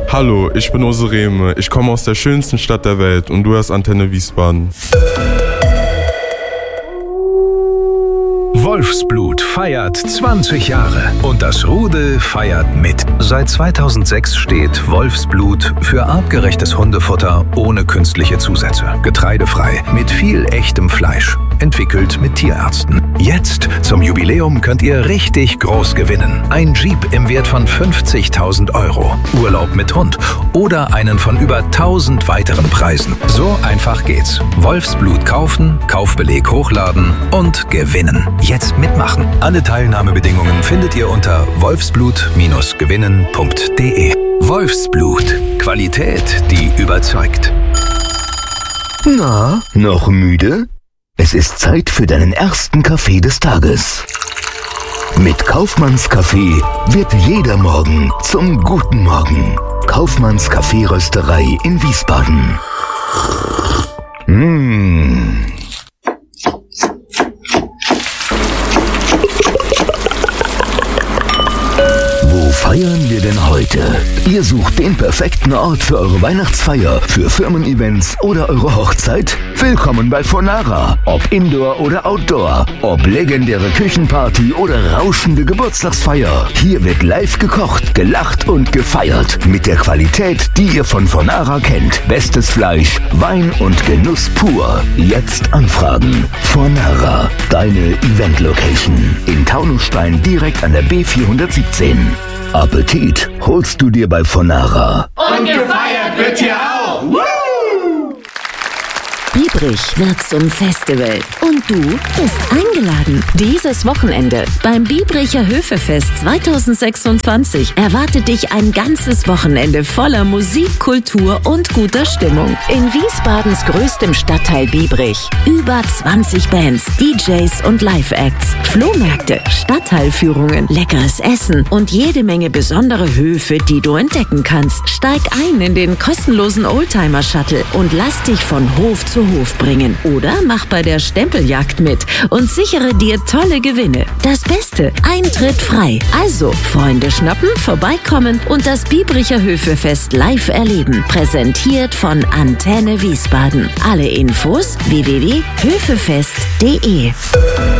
Hallo, ich bin Osereme. Ich komme aus der schönsten Stadt der Welt und du hörst Antenne Wiesbaden. Wolfsblut feiert 20 Jahre und das Rudel feiert mit. Seit 2006 steht Wolfsblut für artgerechtes Hundefutter ohne künstliche Zusätze. Getreidefrei, mit viel echtem Fleisch. Entwickelt mit Tierärzten. Jetzt zum Jubiläum könnt ihr richtig groß gewinnen. Ein Jeep im Wert von 50.000 €, Urlaub mit Hund oder einen von über 1000 weiteren Preisen. So einfach geht's. Wolfsblut kaufen, Kaufbeleg hochladen und gewinnen. Jetzt mitmachen. Alle Teilnahmebedingungen findet ihr unter wolfsblut-gewinnen.de. Wolfsblut. Qualität, die überzeugt. Na, noch müde? Es ist Zeit für deinen ersten Kaffee des Tages. Mit Kaufmanns Kaffee wird jeder Morgen zum guten Morgen. Kaufmanns Kaffeerösterei in Wiesbaden. Wo feiern wir denn heute? Ihr sucht den perfekten Ort für eure Weihnachtsfeier, für Firmen-Events oder eure Hochzeit? Willkommen bei Fonara. Ob Indoor oder Outdoor, ob legendäre Küchenparty oder rauschende Geburtstagsfeier. Hier wird live gekocht, gelacht und gefeiert. Mit der Qualität, die ihr von Fonara kennt. Bestes Fleisch, Wein und Genuss pur. Jetzt anfragen. Fonara, deine Event-Location. In Taunusstein direkt an der B417. Appetit holst du dir bei Fonara. Und gefeiert wird hier auch! Woo! Biebrich wird zum Festival und du bist eingeladen. Dieses Wochenende beim Biebricher Höfefest 2026 erwartet dich ein ganzes Wochenende voller Musik, Kultur und guter Stimmung. In Wiesbadens größtem Stadtteil Biebrich. Über 20 Bands, DJs und Live-Acts, Flohmärkte, Stadtteilführungen, leckeres Essen und jede Menge besondere Höfe, die du entdecken kannst. Steig ein in den kostenlosen Oldtimer-Shuttle und lass dich von Hof zu Hof bringen oder mach bei der Stempeljagd mit und sichere dir tolle Gewinne. Das Beste, Eintritt frei. Also, Freunde schnappen, vorbeikommen und das Biebricher Höfefest live erleben. Präsentiert von Antenne Wiesbaden. Alle Infos www.höfefest.de.